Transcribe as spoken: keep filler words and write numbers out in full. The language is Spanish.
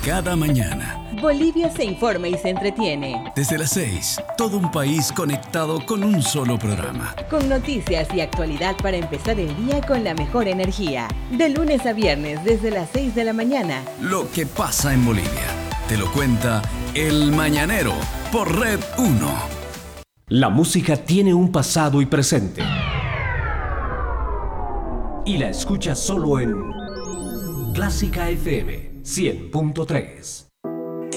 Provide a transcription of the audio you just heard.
cada mañana. Bolivia se informa y se entretiene. Desde las seis, todo un país conectado con un solo programa. Con noticias y actualidad para empezar el día con la mejor energía. De lunes a viernes desde las seis de la mañana. Lo que pasa en Bolivia. Te lo cuenta El Mañanero por Red uno. La música tiene un pasado y presente. Y la escuchas solo en Clásica F M cien punto tres.